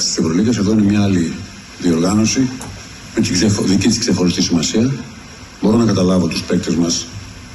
της Ευρωλίγκας. Εδώ είναι μια άλλη διοργάνωση με τη δική της ξεχωριστή σημασία. Μπορώ να καταλάβω τους παίκτες μας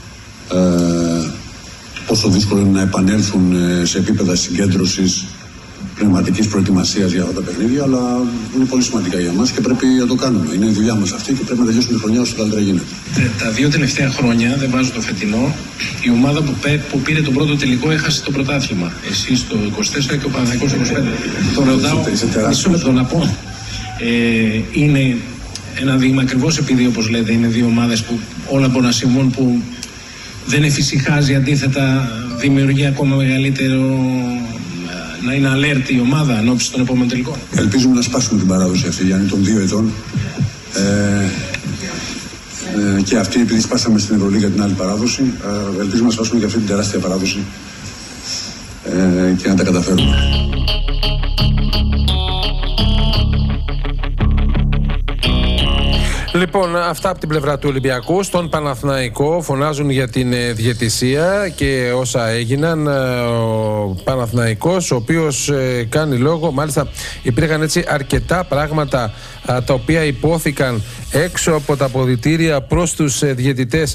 πόσο δύσκολο είναι να επανέλθουν σε επίπεδα συγκέντρωσης, πνευματικής προετοιμασίας για αυτά τα παιχνίδια, αλλά είναι πολύ σημαντικά για μας και πρέπει να το κάνουμε. Είναι η δουλειά μας αυτή και πρέπει να τελειώσουμε τη χρονιά όσο καλύτερα γίνεται. Τα 2 τελευταία χρόνια, δεν βάζω το φετινό, η ομάδα που πήρε τον πρώτο τελικό έχασε το πρωτάθλημα. Εσείς το 24 και ο Παναθηναϊκός το 25. Το ρωτάω, μισό λεπτό να πω. Είναι ένα δείγμα ακριβώς επειδή, όπως λέτε, είναι δύο ομάδες που όλα μπορούν να συμβούν, που δεν εφησυχάζει, αντίθετα δημιουργεί ακόμα μεγαλύτερο, να είναι alert η ομάδα ενώπιση των επόμενων τελικών. Ελπίζουμε να σπάσουμε την παράδοση αυτή, Γιάννη, των 2 ετών. Και αυτή, επειδή σπάσαμε στην Ευρωλίγα την άλλη παράδοση, ελπίζουμε να σπάσουμε και αυτή την τεράστια παράδοση και να τα καταφέρουμε. Λοιπόν, αυτά από την πλευρά του Ολυμπιακού. Στον Παναθηναϊκό φωνάζουν για την διαιτησία και όσα έγιναν. Ο Παναθηναϊκός, ο οποίος κάνει λόγο, μάλιστα υπήρχαν έτσι αρκετά πράγματα τα οποία υπόθηκαν έξω από τα αποδυτήρια προς τους διαιτητές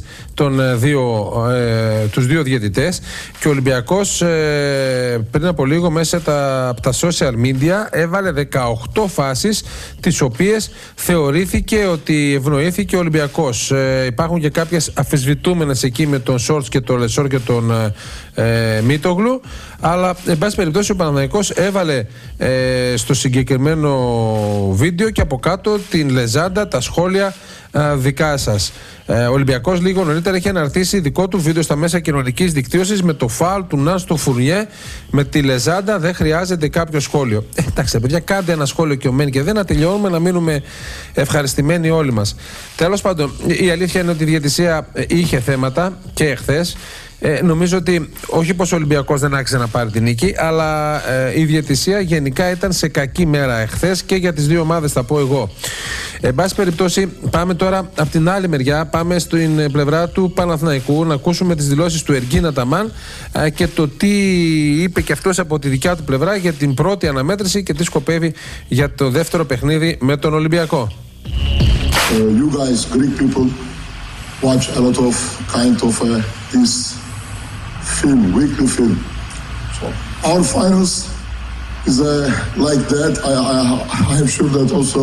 τους δύο διαιτητές, και ο Ολυμπιακός πριν από λίγο μέσα από τα social media έβαλε 18 φάσεις τις οποίες θεωρήθηκε ότι ευνοήθηκε ο Ολυμπιακός. Υπάρχουν και κάποιες αφισβητούμενες εκεί με τον Σόρτς και τον Λεσόρ και τον Μίτογλου, αλλά εν πάση περιπτώσει ο Παναθηναϊκός έβαλε στο συγκεκριμένο βίντεο και από κάτω την λεζάντα, τα σχόλια δικά σας. Ο Ολυμπιακός λίγο νωρίτερα έχει αναρτήσει δικό του βίντεο στα μέσα κοινωνικής δικτύωσης με το φάουλ του Ναν στο Φουρνιέ με τη λεζάντα. Δεν χρειάζεται κάποιο σχόλιο. Εντάξει, παιδιά, κάντε ένα σχόλιο και ομέν και δεν, να τελειώνουμε, να μείνουμε ευχαριστημένοι όλοι μας. Τέλος πάντων, η αλήθεια είναι ότι η διαιτησία είχε θέματα και εχθές. Νομίζω ότι όχι πως ο Ολυμπιακός δεν άξιζε να πάρει την νίκη, αλλά η διαιτησία γενικά ήταν σε κακή μέρα εχθές και για τις δύο ομάδες, θα πω εγώ. Εν πάση περιπτώσει, πάμε τώρα από την άλλη μεριά, πάμε στην πλευρά του Παναθηναϊκού, να ακούσουμε τις δηλώσεις του Εργκίν Αταμάν και το τι είπε και αυτός από τη δικιά του πλευρά για την πρώτη αναμέτρηση και τι σκοπεύει για το δεύτερο παιχνίδι με τον Ολυμπιακό. You guys, Greek people, watch a lot of kind of this film, weekly film. So our finals is like that. I'm sure that also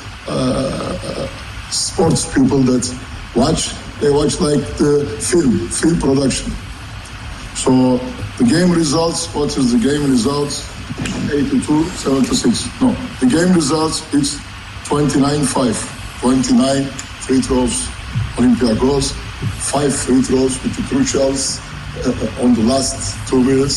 sports people that watch, they watch like the film production. So the game results, what is the game results? 82-76. No, the game results is 29-5. 29 free throws, Olympiacos, 5 free throws with the crucials on the last 2 minutes,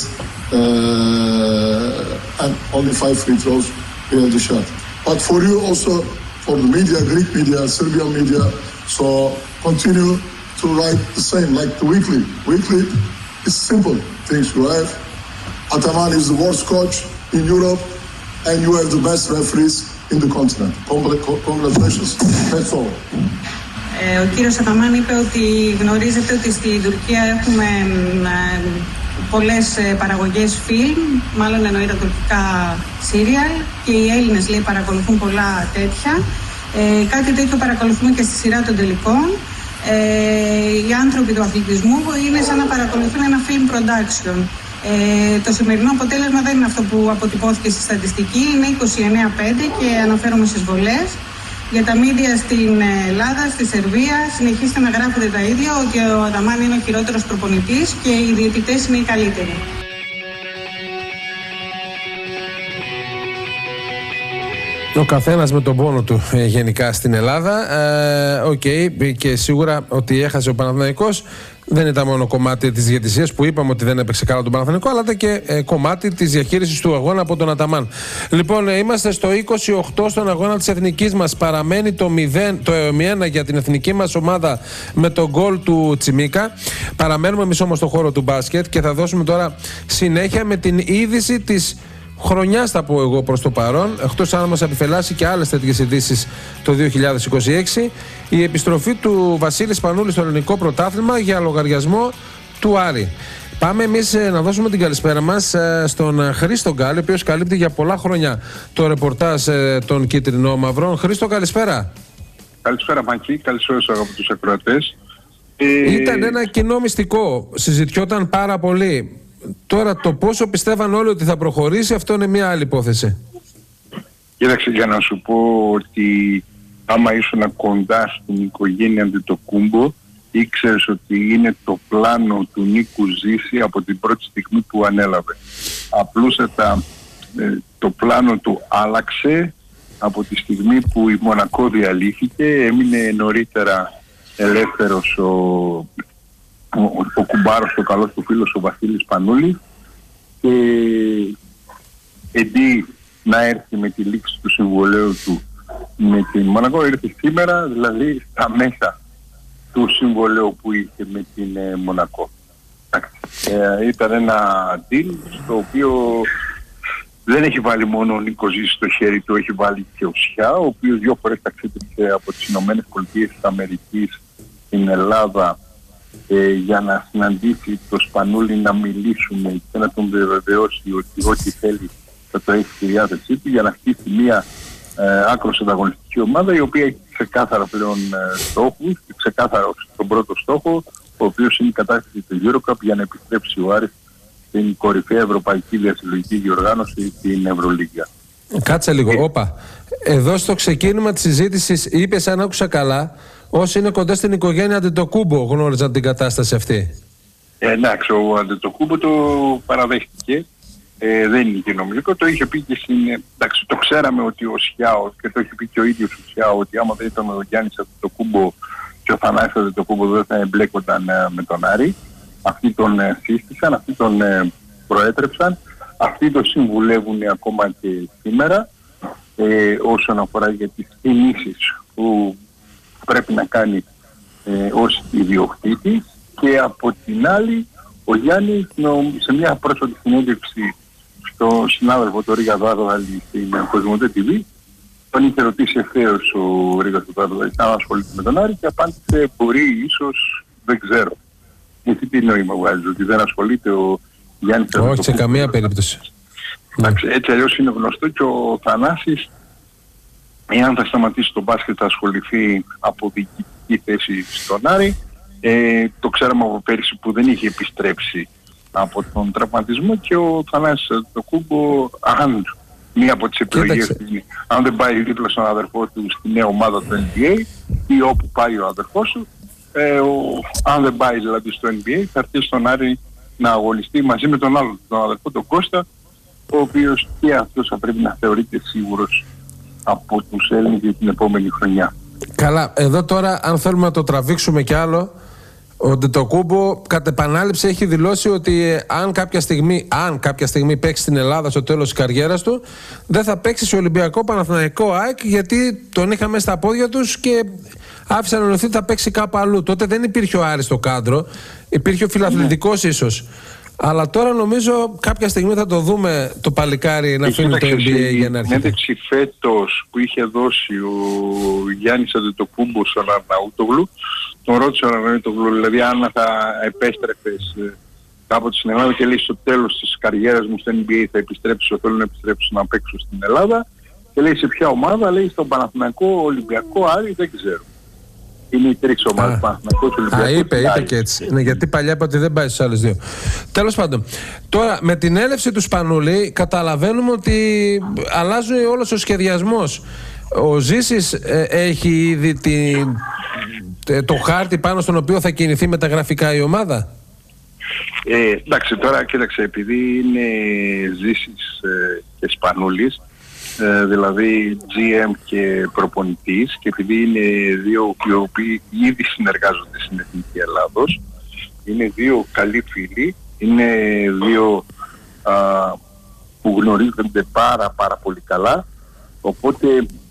and only 5 free throws we had the shot. But for you also, for the media, Greek media, Serbian media, so continue to write the same, like the weekly. Weekly is simple things you have. Ataman is the worst coach in Europe, and you have the best referees in the continent. Congratulations. That's all. Ο κύριος Αταμάν είπε ότι γνωρίζετε ότι στην Τουρκία έχουμε πολλές παραγωγές φιλμ, μάλλον εννοεί τα τουρκικά σύριαλ, και οι Έλληνες, λέει, παρακολουθούν πολλά τέτοια. Κάτι τέτοιο παρακολουθούμε και στη σειρά των τελικών. Οι άνθρωποι του αθλητισμού είναι σαν να παρακολουθούν ένα film production. Το σημερινό αποτέλεσμα δεν είναι αυτό που αποτυπώθηκε στη στατιστική, είναι 29-5 και αναφέρομαι στις βολές. Για τα μίντια στην Ελλάδα, στη Σερβία, συνεχίστε να γράφετε τα ίδια, ότι ο Αταμάν είναι ο χειρότερος προπονητής και οι διαιτητές είναι οι καλύτεροι. Ο καθένας με τον πόνο του γενικά στην Ελλάδα. Και σίγουρα ότι έχασε ο Παναθηναϊκός δεν ήταν μόνο κομμάτι της διαιτησίας που είπαμε ότι δεν έπαιξε καλά τον Παναθηναϊκό, αλλά ήταν και κομμάτι της διαχείρισης του αγώνα από τον Αταμάν. Λοιπόν, είμαστε στο 28 στον αγώνα της εθνικής μας. Παραμένει το 1 για την εθνική μας ομάδα με τον γκολ του Τσιμίκα. Παραμένουμε εμείς όμως στον χώρο του μπάσκετ και θα δώσουμε τώρα συνέχεια με την είδηση της χρονιάς, θα πω εγώ προς το παρόν, εκτός αν μας επιφελάσει και άλλες τέτοιες ειδήσεις το 2026, η επιστροφή του Βασίλη Σπανούλη στο ελληνικό πρωτάθλημα για λογαριασμό του Άρη. Πάμε εμείς να δώσουμε την καλησπέρα μας στον Χρήστο Γκάλη, ο οποίος καλύπτει για πολλά χρόνια το ρεπορτάζ των Κίτρινο-Μαυρών. Χρήστο, καλησπέρα. Καλησπέρα Μάκη, καλησπέρα στους αγαπητούς ακροατές. Ήταν ένα κοινό μυστικό, συζητιόταν πάρα πολύ. Τώρα το πόσο πιστεύαν όλοι ότι θα προχωρήσει, αυτό είναι μια άλλη υπόθεση. Κοίταξε, για να σου πω ότι άμα ήσουν κοντά στην οικογένεια Αντετοκούμπο, ήξερες ότι είναι το πλάνο του Νίκου Ζήση από την πρώτη στιγμή που ανέλαβε. Απλούστατα το πλάνο του άλλαξε από τη στιγμή που η Μονακό διαλύθηκε. Έμεινε νωρίτερα ελεύθερος ο κουμπάρος, ο καλός του φίλος, ο Βασίλης Πανούλης, και εντί να έρθει με τη λήξη του συμβολέου του με την Μονακό, ήρθε σήμερα, δηλαδή στα μέσα του συμβολέου που είχε με την Μονακό. Ήταν ένα deal στο οποίο δεν έχει βάλει μόνο ο Νίκος Ζήσης στο χέρι του, έχει βάλει και ο Σιά, ο οποίος 2 φορές ταξίδεψε από τις ΗΠΑ στην Ελλάδα για να συναντήσει το Σπανούλη, να μιλήσουμε και να τον βεβαιώσει ότι ό,τι θέλει θα το έχει στη διάθεσή του, για να χτίσει μια άκρως ανταγωνιστική ομάδα, η οποία έχει ξεκάθαρα πλέον στόχους, και ξεκάθαρα τον πρώτο στόχο, ο οποίος είναι η κατάκτηση του EuroCup, για να επιστρέψει ο Άρης στην κορυφαία ευρωπαϊκή διασυλλογική διοργάνωση, την Ευρωλίγκα. Κάτσε λίγο, όπα. Εδώ στο ξεκίνημα της συζήτησης είπες, αν άκουσα καλά, όσοι είναι κοντά στην οικογένεια Αντετοκούμπο γνώριζαν την κατάσταση αυτή. Εντάξει, ο Αντετοκούμπο το παραδέχτηκε. Δεν είναι και νομικό, το είχε πει και στην... Εντάξει, το ξέραμε ότι ο Σιάο, και το είχε πει και ο ίδιος ο Σιάο, ότι άμα δεν ήταν ο Γιάννης Αντετοκούμπο και ο Θανάσης Αντετοκούμπο, δεν θα εμπλέκονταν με τον Άρη. Αυτοί τον σύστησαν, αυτοί τον προέτρεψαν, αυτοί τον συμβουλεύουν ακόμα και σήμερα όσον αφορά για τις κινήσεις που πρέπει να κάνει ως ιδιοκτήτης. Και από την άλλη, ο Γιάννης σε μια πρόσφατη συνέντευξη στο συνάδελφο το Ρίγα Δάδαλη στην Κοσμοτέ TV, τον είχε ρωτήσει ευθέως ο Ρίγας του Δάδαλη αν ασχολείται με τον Άρη, και απάντησε μπορεί, ίσως, δεν ξέρω. Γιατί τι νόημα βγάζει, ότι δεν ασχολείται ο Γιάννης? Όχι, σε καμία περίπτωση. Έτσι αλλιώς είναι γνωστό, και ο Θανάσης, εάν θα σταματήσει το μπάσκετ, θα ασχοληθεί από διοικητική θέση στον Άρη. Το ξέραμε από πέρυσι που δεν είχε επιστρέψει από τον τραυματισμό, και ο Θανάσης Αντετοκούμπο, αν μία από τις επιλογές είναι, αν δεν πάει δίπλα στον αδερφό του στη νέα ομάδα του NBA ή όπου πάει ο αδερφός του, αν δεν πάει δηλαδή στο NBA, θα έρθει στον Άρη να αγωνιστεί μαζί με τον άλλον, τον αδερφό, τον Κώστα, ο οποίος και αυτός θα πρέπει να θεωρείται σίγουρος από τους Έλληνες για την επόμενη χρονιά. Καλά, εδώ τώρα αν θέλουμε να το τραβήξουμε κι άλλο, ο Αντετοκούμπο κατ' επανάληψη έχει δηλώσει ότι αν κάποια στιγμή παίξει στην Ελλάδα στο τέλος της καριέρας του, δεν θα παίξει σε Ολυμπιακό, Παναθηναϊκό, ΑΕΚ, γιατί τον είχαμε στα πόδια τους και άφησαν να ενωθεί ότι θα παίξει κάπου αλλού. Τότε δεν υπήρχε ο Άρης στο κάδρο, υπήρχε ο φιλαθλητικός ίσως. Αλλά τώρα νομίζω κάποια στιγμή θα το δούμε το παλικάρι να φύγει το NBA για να έρθει. Η συνέντευξη φέτος που είχε δώσει ο Γιάννης Αντετοκούμπο στον Αρναούτογλου, τον ρώτησε ο Αρναούτογλου, δηλαδή αν θα επέστρεφες κάποτε στην Ελλάδα, και λέει στο τέλος της καριέρας μου στο NBA θα επιστρέψω, θέλω να επιστρέψω να παίξω στην Ελλάδα, και λέει σε ποια ομάδα, λέει στον Παναθηναϊκό, Ολυμπιακό, Άρη, δεν ξέρω. Είναι οι 3 ομάδες, Παναθηναϊκός, Ολυμπιακός. Είπε και έτσι. Είναι, γιατί παλιά είπε ότι δεν πάει στους άλλους 2. Τέλος πάντων, τώρα με την έλευση του Σπανούλη καταλαβαίνουμε ότι αλλάζει όλος ο σχεδιασμός. Ο Ζήσης έχει ήδη το χάρτη πάνω στον οποίο θα κινηθεί μεταγραφικά η ομάδα. Εντάξει, τώρα κοίταξε, επειδή είναι Ζήσης και Σπανούλης, δηλαδή GM και προπονητής, και επειδή είναι δύο οι οποίοι ήδη συνεργάζονται στην Εθνική Ελλάδος, είναι δύο καλοί φίλοι, είναι δύο που γνωρίζονται πάρα πολύ καλά, οπότε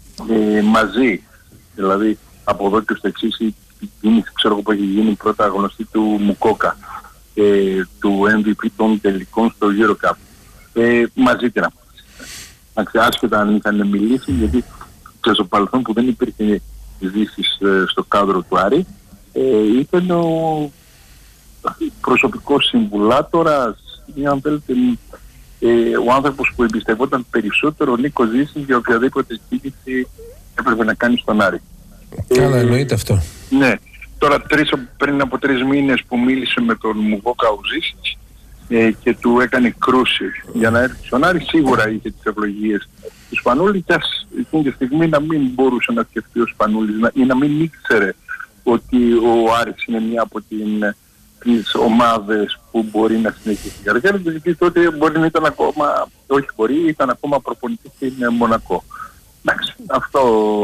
μαζί, δηλαδή από εδώ και στο εξής, ξέρω που έχει γίνει πρώτα γνωστή του Μουκόκα, του MVP των τελικών στο EuroCup, μαζί την άσχετα αν είχαν μιλήσει, γιατί στο παρελθόν που δεν υπήρχε Ζήσης στο κάδρο του Άρη, ήταν προσωπικός συμβουλάτορας ή αν θέλετε ο άνθρωπος που εμπιστευόταν περισσότερο ο Νίκος Ζήσης για οποιαδήποτε κίνηση έπρεπε να κάνει στον Άρη. Καλά, εννοείται αυτό. Ναι. Τώρα πριν από 3 μήνες που μίλησε με τον Μουβόκα ο Ζήσης και του έκανε κρούση για να έρθει στον Άρη, σίγουρα είχε τις ευλογίες του Σπανούλη και εκείνη τη στιγμή να μην μπορούσε να σκεφτεί ο Σπανούλης ή να μην ήξερε ότι ο Άρης είναι μια από τις ομάδες που μπορεί να συνεχίσει την καριέρα του, γιατί τότε μπορεί να ήταν ακόμα, όχι μπορεί, ήταν ακόμα προπονητής στην Μονακό. Εντάξει, αυτό.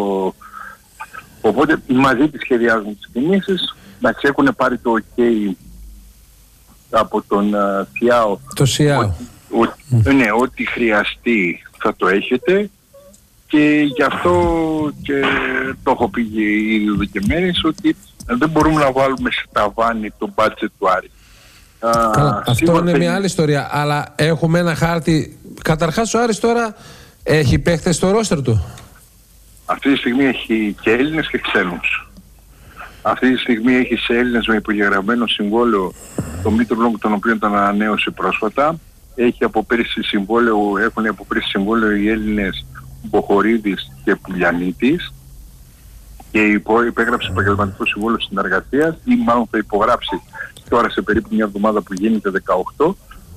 Οπότε μαζί τις σχεδιάζουν τις κινήσεις. Εντάξει, έχουν πάρει το OK από τον Σιάο. Το Σιάο. Ναι, ό,τι χρειαστεί θα το έχετε και γι' αυτό και το έχω πει ήδη εδώ και μέρες ότι δεν μπορούμε να βάλουμε σε ταβάνι το budget του Άρη. Αυτό είναι μια άλλη ιστορία, αλλά έχουμε ένα χάρτη. Καταρχάς ο Άρης τώρα έχει παίχτες στο ρόστερ του. Αυτή τη στιγμή έχει και Έλληνες και ξένους. Αυτή τη στιγμή έχει σε Έλληνες με υπογεγραμμένο συμβόλαιο το Μήτρου, τον οποίο τον ανανέωσε πρόσφατα. Έχει από πέρυσι έχουν από πέρυσι συμβόλαιο οι Έλληνες Μποχορίδης και Πουλιανίτης και υπέγραψε επαγγελματικό συμβόλαιο συνεργασίας ή μάλλον θα υπογράψει τώρα σε περίπου μια εβδομάδα που γίνεται 18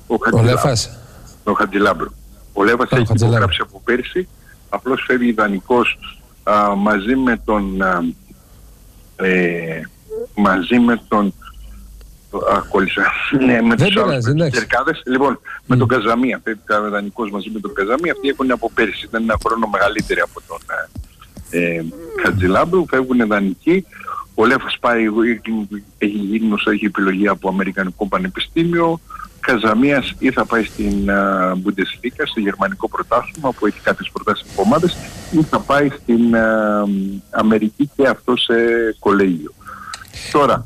ο Χατζηλάμπρου. Ο Λέβας έχει υπογράψει από πέρυσι, απλώς φεύγει ιδανικός μαζί με τον με τους άλλους Κερκάδες. Λοιπόν, με τον Καζαμία, φεύγει ιδανικός μαζί με τον Καζαμία. Αυτοί έχουν από πέρυσι, ήταν ένα χρόνο μεγαλύτεροι από τον Χατζηλάμπρου, φεύγουν ιδανικοί. Ο Λέφας πάει, έχει γίνει όσο έχει επιλογή από Αμερικανικό Πανεπιστήμιο. Καζαμίας ή θα πάει στην Bundesliga, στο γερμανικό πρωτάθλημα που έχει κάποιες προτάσεις από ομάδες, ή θα πάει στην Αμερική και αυτό σε κολέγιο. Τώρα,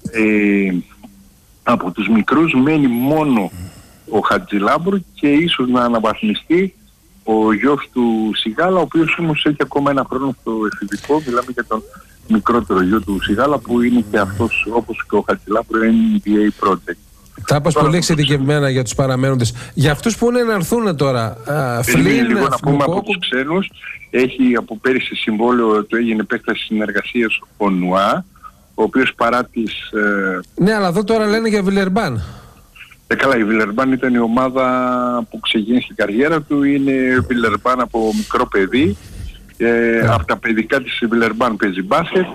από τους μικρούς μένει μόνο ο Χατζηλάμπρου και ίσως να αναβαθμιστεί ο γιος του Σιγάλα, ο οποίος όμως έχει ακόμα ένα χρόνο στο εφηβικό. Μιλάμε για τον μικρότερο γιο του Σιγάλα που είναι και αυτός όπως και ο Χατζηλάμπρου NBA project. Κάπως πολύ εξειδικευμένα για τους παραμένοντες. Για αυτούς που είναι να έρθουν τώρα, Φλίν, λίγο να πούμε από τους ξένους, έχει από πέρυσι συμβόλαιο, το έγινε επέκταση συνεργασίας ο Νουά, ο οποίος παρά τις... Ναι, αλλά εδώ τώρα λένε για Βιλερμπάν. Καλά, η Βιλερμπάν ήταν η ομάδα που ξεκίνησε την καριέρα του, είναι Βιλερμπάν από μικρό παιδί. Από τα παιδικά της η Βιλερμπάν παίζει μπάσκετ.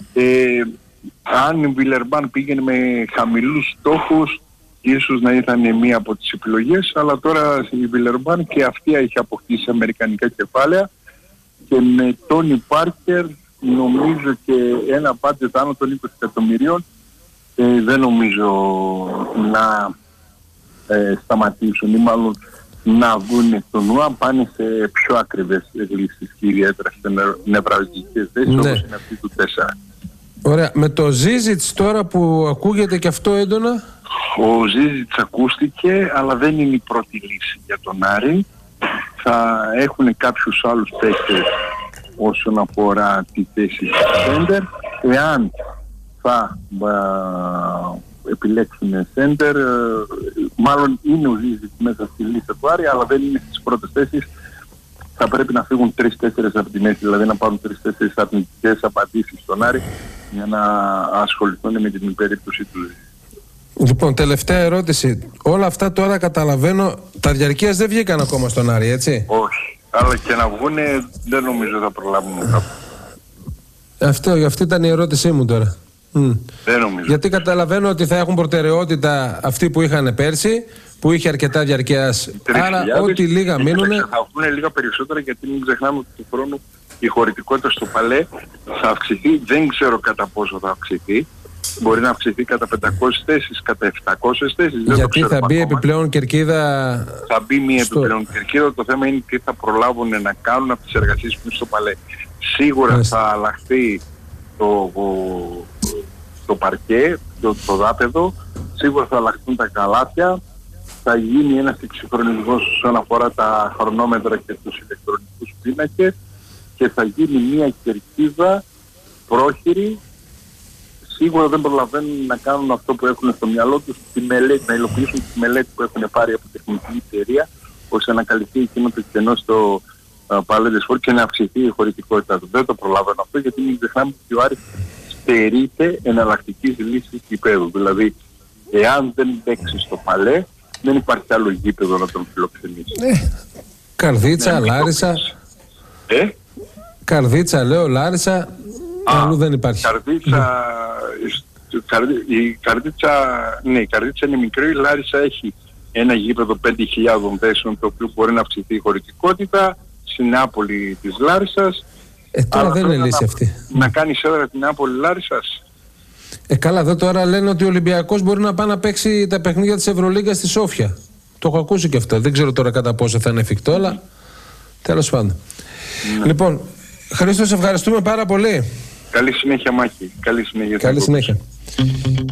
Αν η Βιλερμπάν πήγαινε με χαμηλούς στόχους, ίσως να ήταν μία από τις επιλογές, αλλά τώρα η Βιλερμπάν και αυτή έχει αποκτήσει αμερικανικά κεφάλαια και με Τόνι Πάρκερ νομίζω και ένα budget άνω των 20 εκατομμυρίων δεν νομίζω να σταματήσουν ή μάλλον να βγουν στον ΝΟΑ, πάνε σε πιο ακριβές λύσεις και ιδιαίτερα σε νευραλγικές θέσεις όπως είναι αυτή του 4. Ωραία. Με το Ζίζιτς τώρα που ακούγεται και αυτό έντονα. Ο Ζίζιτς ακούστηκε, αλλά δεν είναι η πρώτη λύση για τον Άρη. Θα έχουν κάποιους άλλους παίκτες όσον αφορά τη θέση του σέντερ. Εάν θα επιλέξουν σέντερ, μάλλον είναι ο Ζίζιτς μέσα στη λίστα του Άρη, αλλά δεν είναι στις πρώτες θέσεις. Θα πρέπει να φύγουν 3-4 από τη μέση, δηλαδή να πάρουν 3-4 αρνητικές απαντήσεις στον Άρη για να ασχοληθούν με την περίπτωση του. Λοιπόν, τελευταία ερώτηση. Όλα αυτά τώρα καταλαβαίνω, τα διαρκείας δεν βγήκαν ακόμα στον Άρη, έτσι? Όχι. Αλλά και να βγούνε δεν νομίζω θα προλάβουν κάπου. Αυτή ήταν η ερώτησή μου τώρα. Δεν νομίζω. Γιατί καταλαβαίνω ότι θα έχουν προτεραιότητα αυτοί που είχαν πέρσι, που είχε αρκετά διαρκείας. Άρα ό,τι λίγα μείνουνε. Θα βγουν λίγα περισσότερα, γιατί μην ξεχνάμε ότι του χρόνου η χωρητικότητα στο Παλέ θα αυξηθεί. Δεν ξέρω κατά πόσο θα αυξηθεί. Μπορεί να αυξηθεί κατά 500 θέσεις, κατά 700 θέσεις. Γιατί θα μπει επιπλέον κερκίδα. Θα μπει μια επιπλέον κερκίδα. Το θέμα είναι τι θα προλάβουν να κάνουν από τις εργασίες που είναι στο Παλέ. Σίγουρα θα αλλάχθεί το παρκέ, το δάπεδο. Σίγουρα θα αλλάχθουν τα καλάθια. Θα γίνει ένας εξυγχρονισμός όσον αφορά τα χρονόμετρα και τους ηλεκτρονικούς πίνακες και θα γίνει μια κερκίδα πρόχειρη σίγουρα δεν προλαβαίνουν να κάνουν αυτό που έχουν στο μυαλό τους, να υλοποιήσουν τη μελέτη που έχουν πάρει από τεχνική εταιρεία, ώστε να καλυφθεί εκείνο το κενό στο Palais des Sports και να αυξηθεί η χωρητικότητα του. Δεν το προλαβαίνω αυτό, γιατί μην ξεχνάμε ότι ο Άρης στερείται εναλλακτικής λύσης γηπέδου. Δηλαδή, εάν δεν παίξει στο Παλέ, δεν υπάρχει άλλο γήπεδο να τον φιλοξενήσει. Καρδίτσα, Λάρισα. Καρδίτσα, λέω, Λάρισα. Αλλού δεν υπάρχει. Η Καρδίτσα είναι μικρή. Η Λάρισα έχει ένα γήπεδο 5.000 θέσεων, το οποίο μπορεί να αυξηθεί η χωρητικότητα. Στην Νεάπολη της Λάρισσας. Τώρα δεν είναι λύση αυτή. Να κάνει έδρα την Νεάπολη Λάρισσας. Καλά, εδώ τώρα λένε ότι ο Ολυμπιακός μπορεί να πάει να παίξει τα παιχνίδια της Ευρωλίγκας στη Σόφια. Το έχω ακούσει και αυτό. Δεν ξέρω τώρα κατά πόσο θα είναι εφικτό, αλλά τέλος πάντων. Ναι. Λοιπόν, Χρήστο, σε ευχαριστούμε πάρα πολύ. Καλή συνέχεια, Μάκη. Καλή συνέχεια. Καλή συνέχεια.